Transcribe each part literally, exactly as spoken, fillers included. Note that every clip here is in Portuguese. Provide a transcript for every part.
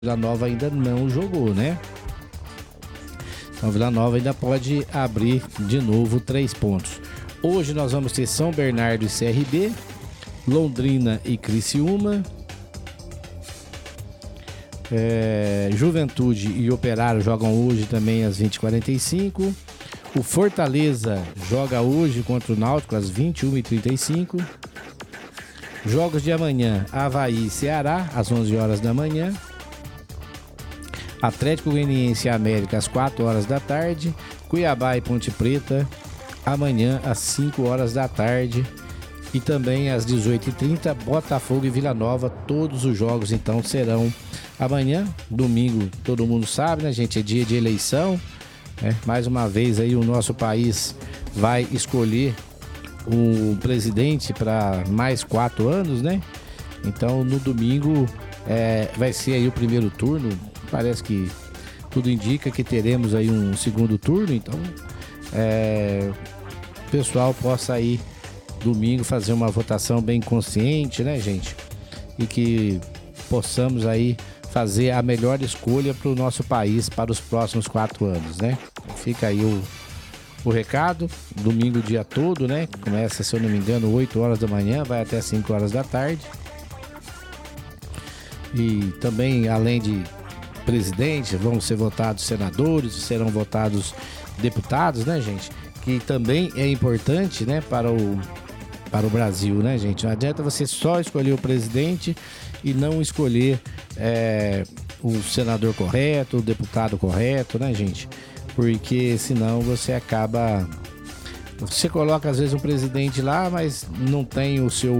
Vila Nova ainda não jogou, né? Então Vila Nova ainda pode abrir de novo três pontos. Hoje nós vamos ter São Bernardo e C R B, Londrina e Criciúma, é, Juventude e Operário jogam hoje também às vinte e quarenta e cinco. O Fortaleza joga hoje contra o Náutico às vinte e uma e trinta e cinco. Jogos de amanhã: Avaí e Ceará às onze horas da manhã. Atlético Goianiense e América às quatro horas da tarde. Cuiabá e Ponte Preta amanhã às cinco horas da tarde. E também às dezoito e trinta, Botafogo e Vila Nova. Todos os jogos então serão amanhã. Domingo, todo mundo sabe, né, gente? É dia de eleição, né? Mais uma vez aí o nosso país vai escolher um presidente para mais quatro anos, né? Então no domingo é, vai ser aí o primeiro turno. Parece que tudo indica que teremos aí um segundo turno, então é, o pessoal possa aí domingo fazer uma votação bem consciente, né, gente? E que possamos aí fazer a melhor escolha para o nosso país para os próximos quatro anos, né? Fica aí o, o recado, domingo o dia todo, né? Começa, se eu não me engano, oito horas da manhã, vai até cinco horas da tarde. E também, além de presidente, vão ser votados senadores, serão votados deputados, né, gente? Que também é importante, né, para o, para o Brasil, né, gente? Não adianta você só escolher o presidente e não escolher é, o senador correto, o deputado correto, né, gente? Porque senão você acaba... Você coloca, às vezes, um presidente lá, mas não tem o seu...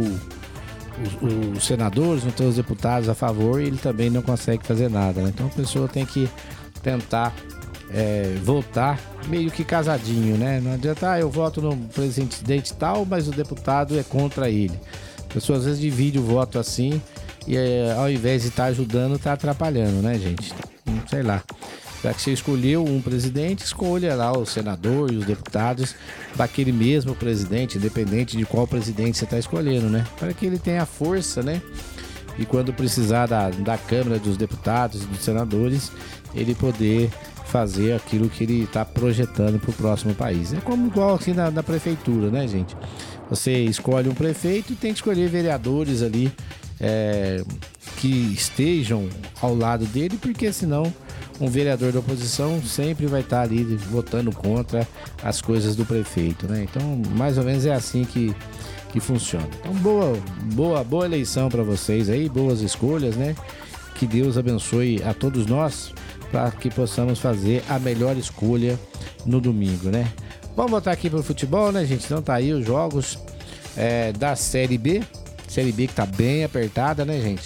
Os, os senadores, não tem os deputados a favor, e ele também não consegue fazer nada, né? Então a pessoa tem que tentar é, votar meio que casadinho, né? Não adianta, ah, eu voto no presidente tal, mas o deputado é contra ele. A pessoa às vezes divide o voto assim e é, ao invés de estar ajudando, está atrapalhando, né, gente? Então, sei lá. Já que você escolheu um presidente, escolha lá o senador e os deputados daquele mesmo presidente, independente de qual presidente você está escolhendo, né? Para que ele tenha força, né? E quando precisar da, da Câmara, dos deputados e dos senadores, ele poder fazer aquilo que ele está projetando para o próximo país. É como igual assim na, na prefeitura, né, gente? Você escolhe um prefeito e tem que escolher vereadores ali é, que estejam ao lado dele, porque senão um vereador da oposição sempre vai estar ali votando contra as coisas do prefeito, né? Então, mais ou menos é assim que, que funciona. Então, boa, boa, boa eleição para vocês aí, boas escolhas, né? Que Deus abençoe a todos nós para que possamos fazer a melhor escolha no domingo, né? Vamos voltar aqui pro futebol, né, gente? Então tá aí os jogos é, da Série B. Série B que tá bem apertada, né, gente?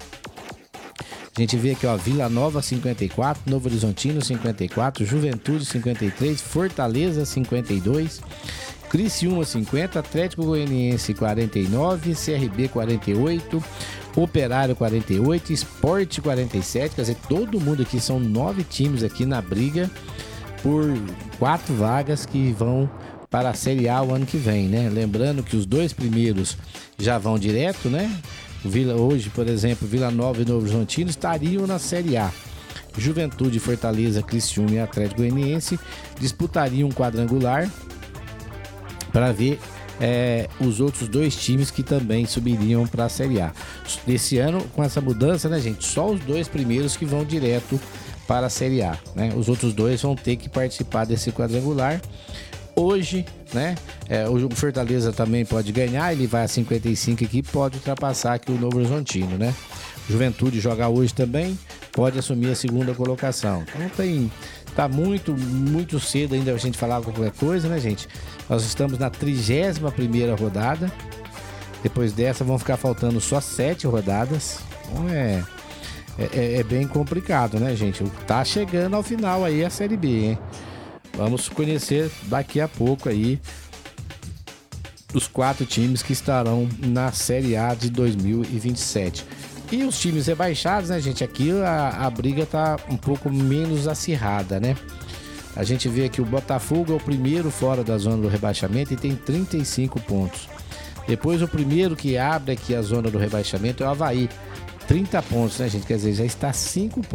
A gente vê aqui, ó, Vila Nova cinquenta e quatro, Novo Horizontino cinquenta e quatro, Juventude cinquenta e três, Fortaleza cinquenta e dois, Criciúma cinquenta, Atlético Goianiense quarenta e nove, C R B quarenta e oito, Operário quarenta e oito, Sport quarenta e sete, quer dizer, todo mundo aqui, são nove times aqui na briga por quatro vagas que vão para a Série A o ano que vem, né? Lembrando que os dois primeiros já vão direto, né? Vila, hoje, por exemplo, Vila Nova e Novo Horizontino estariam na Série A. Juventude, Fortaleza, Criciúma e Atlético Goianiense disputariam um quadrangular para ver é, os outros dois times que também subiriam para a Série A. Nesse ano, com essa mudança, né, gente? Só os dois primeiros que vão direto para a Série A, né? Os outros dois vão ter que participar desse quadrangular. Hoje, né, é, o Fortaleza também pode ganhar, ele vai a cinquenta e cinco aqui, pode ultrapassar aqui o Novo Horizontino, né? Juventude joga hoje também, pode assumir a segunda colocação. Então tem, tá muito, muito cedo ainda a gente falar qualquer coisa, né, gente? Nós estamos na trigésima primeira rodada, depois dessa vão ficar faltando só sete rodadas, então é, é, é bem complicado, né, gente? Tá chegando ao final aí a Série B, hein? Vamos conhecer daqui a pouco aí os quatro times que estarão na Série A de dois mil e vinte e sete. E os times rebaixados, né, gente? Aqui a, a briga tá um pouco menos acirrada, né? A gente vê que o Botafogo é o primeiro fora da zona do rebaixamento e tem trinta e cinco pontos. Depois o primeiro que abre aqui a zona do rebaixamento é o Avaí, trinta pontos, né, gente? Quer dizer, já está cinco